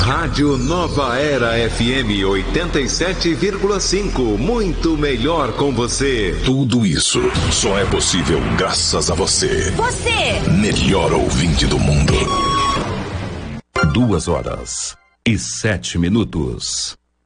Rádio Nova Era FM 87,5. Muito melhor com você. Tudo isso só é possível graças a você. Você! Melhor ouvinte do mundo. 2h07.